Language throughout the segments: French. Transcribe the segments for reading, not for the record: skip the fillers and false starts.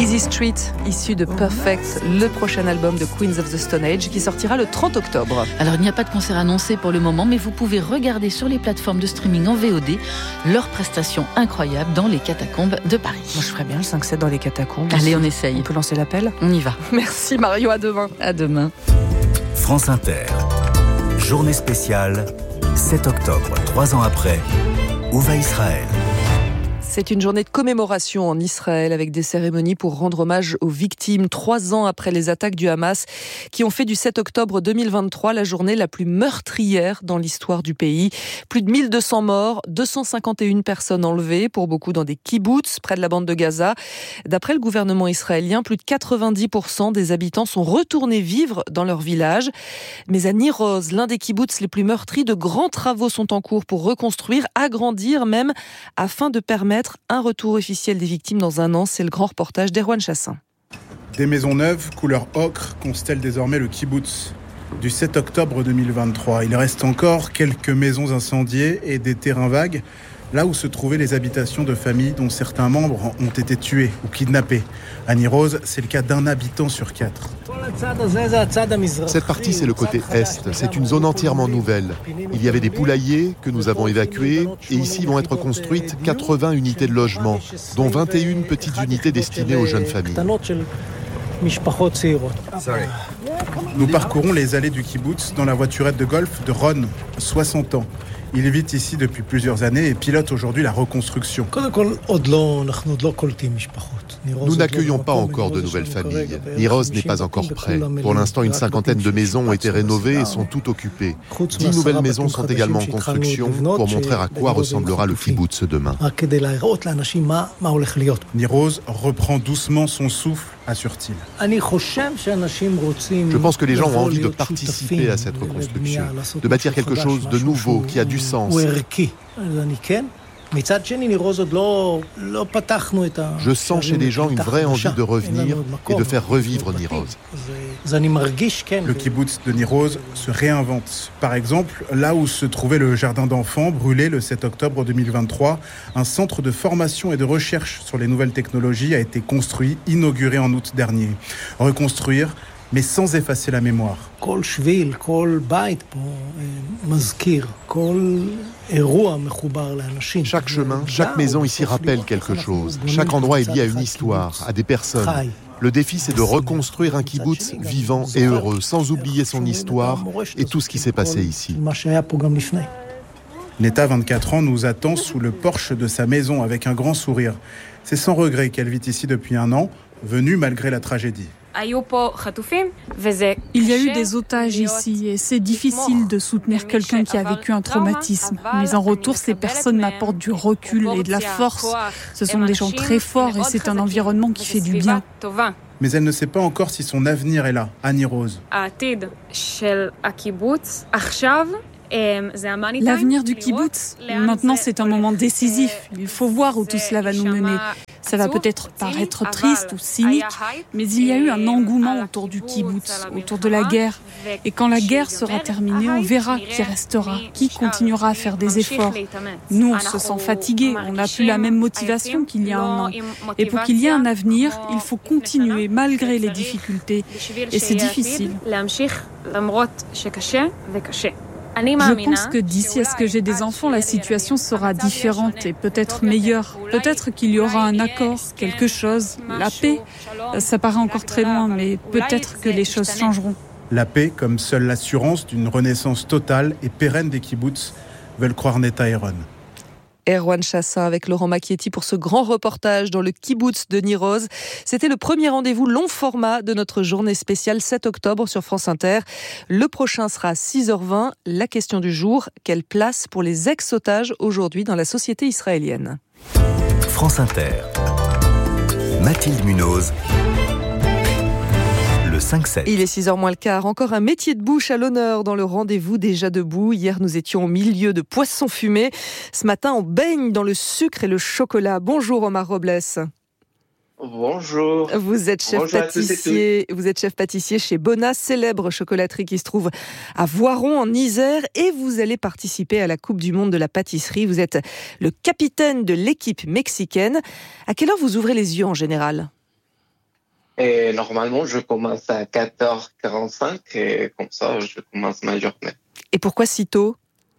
Easy Street, issu de Perfect, le prochain album de Queens of the Stone Age qui sortira le 30 octobre. Alors il n'y a pas de concert annoncé pour le moment, mais vous pouvez regarder sur les plateformes de streaming en VOD leurs prestations incroyables dans les catacombes de Paris. Moi je ferais bien le 5-7 dans les catacombes. Allez, on essaye. On peut lancer l'appel ? On y va. Merci Mario, à demain. À demain. France Inter, journée spéciale, 7 octobre, 3 ans après, où va Israël ? C'est une journée de commémoration en Israël avec des cérémonies pour rendre hommage aux victimes 3 ans après les attaques du Hamas qui ont fait du 7 octobre 2023 la journée la plus meurtrière dans l'histoire du pays. Plus de 1200 morts, 251 personnes enlevées, pour beaucoup dans des kibboutz près de la bande de Gaza. D'après le gouvernement israélien, plus de 90% des habitants sont retournés vivre dans leur village. Mais à Nir Oz, l'un des kibboutz les plus meurtris, de grands travaux sont en cours pour reconstruire, agrandir même, afin de permettre un retour officiel des victimes dans un an. C'est le grand reportage d'Erwan Chassin. Des maisons neuves, couleur ocre, constellent désormais le kibboutz du 7 octobre 2023. Il reste encore quelques maisons incendiées et des terrains vagues, là où se trouvaient les habitations de familles dont certains membres ont été tués ou kidnappés. À Nir Oz, c'est le cas d'un habitant sur 4. Cette partie, c'est le côté est. C'est une zone entièrement nouvelle. Il y avait des poulaillers que nous avons évacués et ici vont être construites 80 unités de logement, dont 21 petites unités destinées aux jeunes familles. Nous parcourons les allées du kibboutz dans la voiturette de golf de Ron, 60 ans. Il vit ici depuis plusieurs années et pilote aujourd'hui la reconstruction. Nous n'accueillons pas encore de nouvelles familles. Nir Oz n'est pas encore prêt. Pour l'instant, une cinquantaine de maisons ont été rénovées et sont toutes occupées. 10 nouvelles maisons sont également en construction pour montrer à quoi ressemblera le kibboutz demain. Nir Oz reprend doucement son souffle, assure-t-il. Je pense que les gens ont envie de participer à cette reconstruction, de bâtir quelque chose de nouveau, qui a du sens. Je sens chez les gens une vraie envie de revenir et de faire revivre Nir Oz. Le kibboutz de Nir Oz se réinvente. Par exemple, là où se trouvait le jardin d'enfants, brûlé le 7 octobre 2023, un centre de formation et de recherche sur les nouvelles technologies a été construit, inauguré en août dernier. Reconstruire, mais sans effacer la mémoire. Chaque chemin, chaque maison ici rappelle quelque chose. Chaque endroit est lié à une histoire, à des personnes. Le défi, c'est de reconstruire un kibboutz vivant et heureux, sans oublier son histoire et tout ce qui s'est passé ici. Neta, 24 ans, nous attend sous le porche de sa maison avec un grand sourire. C'est sans regret qu'elle vit ici depuis 1 an, venue malgré la tragédie. Il y a eu des otages ici et c'est difficile de soutenir quelqu'un qui a vécu un traumatisme. Mais en retour, ces personnes m'apportent du recul et de la force. Ce sont des gens très forts et c'est un environnement qui fait du bien. Mais elle ne sait pas encore si son avenir est là, à Nir Oz. L'avenir du kibboutz, maintenant c'est un moment décisif. Il faut voir où tout cela va nous mener. Ça va peut-être paraître triste ou cynique, mais il y a eu un engouement autour du kibboutz, autour de la guerre. Et quand la guerre sera terminée, on verra qui restera, qui continuera à faire des efforts. Nous, on se sent fatigués, on n'a plus la même motivation qu'il y a 1 an. Et pour qu'il y ait un avenir, il faut continuer malgré les difficultés. Et c'est difficile. Je pense que d'ici à ce que j'ai des enfants, la situation sera différente et peut-être meilleure. Peut-être qu'il y aura un accord, quelque chose, la paix. Ça paraît encore très loin, mais peut-être que les choses changeront. La paix, comme seule l'assurance d'une renaissance totale et pérenne des kibboutz, veulent croire Neta et Ron. Erwan Chassin avec Laurent Macchietti pour ce grand reportage dans le kibboutz de Nir Oz. C'était le premier rendez-vous long format de notre journée spéciale 7 octobre sur France Inter. Le prochain sera à 6h20. La question du jour, quelle place pour les ex-otages aujourd'hui dans la société israélienne ? France Inter, Mathilde Munoz, le 5-7. Il est 6h moins le quart. Encore un métier de bouche à l'honneur dans le rendez-vous déjà debout. Hier, nous étions au milieu de poissons fumés. Ce matin, on baigne dans le sucre et le chocolat. Bonjour Omar Robles. Bonjour. Vous êtes chef pâtissier. Vous êtes chef pâtissier chez Bona, célèbre chocolaterie qui se trouve à Voiron en Isère, et vous allez participer à la Coupe du Monde de la pâtisserie. Vous êtes le capitaine de l'équipe mexicaine. À quelle heure vous ouvrez les yeux en général ? Et normalement, je commence à 14h45 et comme ça, je commence ma journée. Et pourquoi si tôt?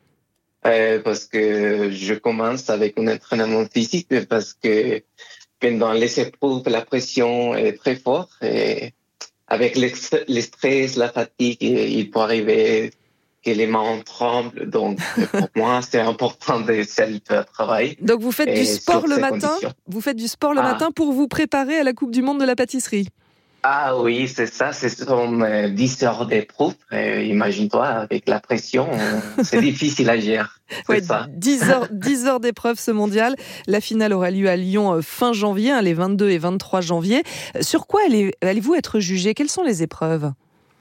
Parce que je commence avec un entraînement physique, parce que pendant les épreuves, la pression est très forte et avec le stress, la fatigue, il peut arriver que les mains tremblent. Donc, pour moi, c'est important de self-travail. Donc, vous faites du sport le matin? Vous faites du sport le matin pour vous préparer à la Coupe du Monde de la pâtisserie? Ah oui, c'est ça. Ce sont 10 heures d'épreuve. Imagine-toi, avec la pression, c'est difficile à gérer. Ouais, 10 heures d'épreuve, ce mondial. La finale aura lieu à Lyon fin janvier, les 22 et 23 janvier. Sur quoi allez-vous être jugé? Quelles sont les épreuves?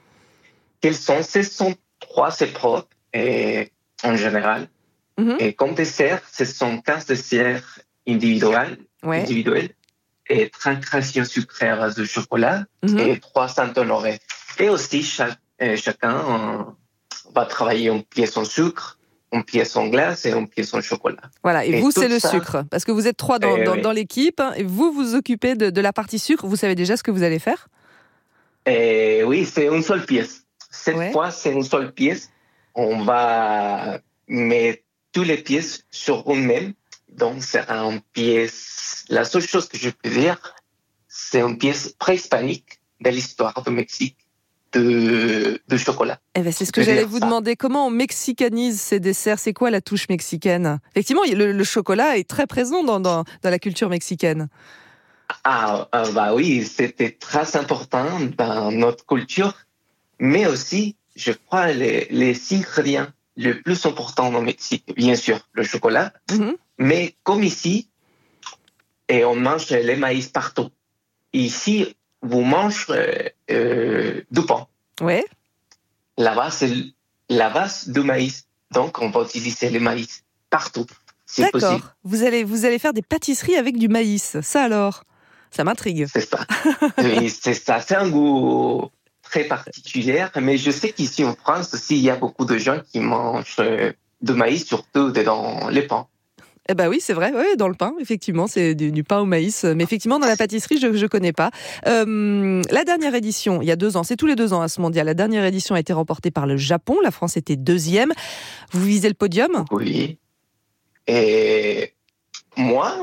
Ce sont 3 épreuves en général. Et comme dessert, ce sont 15 desserts individuels. Et 30 créations sucrées de chocolat et 300 honorés. Et aussi, chacun va travailler une pièce en sucre, une pièce en glace et une pièce en chocolat. Voilà, et vous, c'est le sucre. Parce que vous êtes 3 dans l'équipe, et vous vous occupez de la partie sucre. Vous savez déjà ce que vous allez faire? Oui, c'est une seule pièce. Cette fois, c'est une seule pièce. On va mettre toutes les pièces sur une même. Donc, c'est une pièce. La seule chose que je peux dire, c'est une pièce préhispanique de l'histoire du Mexique de chocolat. C'est ce que j'allais vous demander. Comment on mexicanise ces desserts? C'est quoi la touche mexicaine? Effectivement, le chocolat est très présent dans la culture mexicaine. Bah oui, c'était très important dans notre culture, mais aussi, je crois, les ingrédients les plus importants au Mexique, bien sûr, le chocolat. Mais comme ici, et on mange les maïs partout. Ici, vous mangez du pain. Ouais. Là-bas, c'est la base du maïs. Donc, on va utiliser le maïs partout. C'est possible. Vous allez faire des pâtisseries avec du maïs. Ça alors, ça m'intrigue. C'est ça. Oui, c'est ça. C'est un goût très particulier. Mais je sais qu'ici en France aussi, il y a beaucoup de gens qui mangent du maïs, surtout dans les pains. Oui, c'est vrai, dans le pain, effectivement, c'est du pain au maïs. Mais effectivement, dans la pâtisserie, je connais pas. La dernière édition, il y a 2 ans, c'est tous les 2 ans à ce mondial, la dernière édition a été remportée par le Japon, la France était 2e. Vous visez le podium? Oui. Et moi,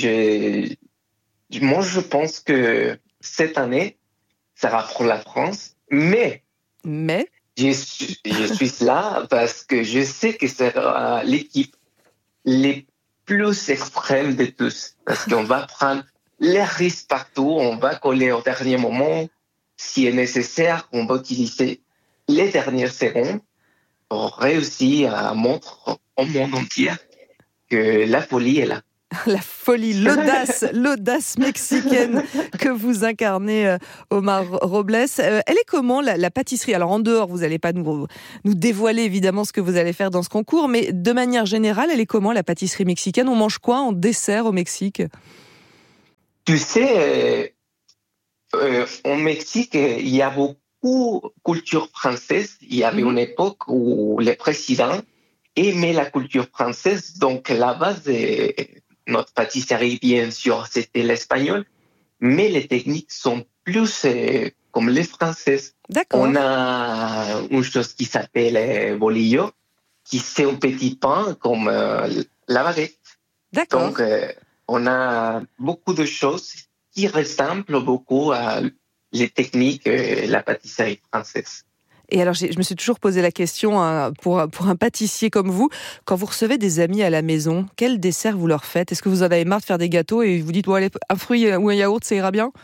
je pense que cette année, ça sera pour la France, mais je suis là parce que je sais que c'est l'équipe les plus extrême de tous, parce qu'on va prendre les risques partout, on va coller au dernier moment, si est nécessaire, on va utiliser les dernières secondes pour réussir à montrer au monde entier que la folie est là. La folie, l'audace mexicaine que vous incarnez, Omar Robles. Elle est comment la pâtisserie? Alors en dehors, vous n'allez pas nous dévoiler évidemment ce que vous allez faire dans ce concours, mais de manière générale, elle est comment la pâtisserie mexicaine? On mange quoi en dessert au Mexique? Tu sais, au Mexique, il y a beaucoup de culture française. Il y avait une époque où les présidents aimaient la culture française, donc la base est... Notre pâtisserie, bien sûr, c'était l'espagnol, mais les techniques sont plus comme les françaises. D'accord. On a une chose qui s'appelle bolillo, qui c'est un petit pain comme la baguette. D'accord. Donc, on a beaucoup de choses qui ressemblent beaucoup à les techniques de la pâtisserie française. Et alors, je me suis toujours posé la question, pour un pâtissier comme vous, quand vous recevez des amis à la maison, quel dessert vous leur faites? Est-ce que vous en avez marre de faire des gâteaux et vous dites, allez, un fruit ou un yaourt, ça ira bien?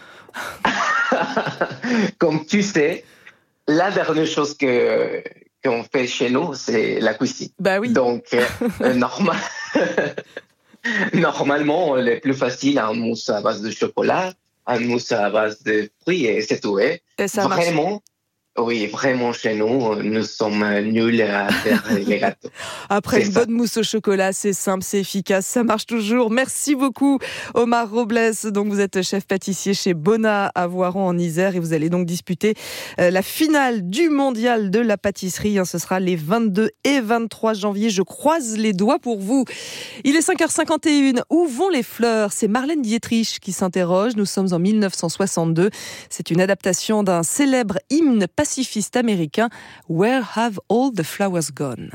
Comme tu sais, la dernière chose qu'on fait chez nous, c'est la cuisine. Bah oui. Donc, normalement, le plus facile, un mousse à base de chocolat, un mousse à base de fruits, et c'est tout. Et ça vraiment, Oui, vraiment, chez nous sommes nuls à faire les gâteaux. Après une bonne mousse au chocolat, c'est simple, c'est efficace, ça marche toujours. Merci beaucoup, Omar Robles. Donc, vous êtes chef pâtissier chez Bona à Voiron en Isère et vous allez donc disputer la finale du mondial de la pâtisserie. Ce sera les 22 et 23 janvier. Je croise les doigts pour vous. Il est 5h51. Où vont les fleurs ? C'est Marlène Dietrich qui s'interroge. Nous sommes en 1962. C'est une adaptation d'un célèbre hymne pacifiste américain, Where Have All the Flowers Gone ?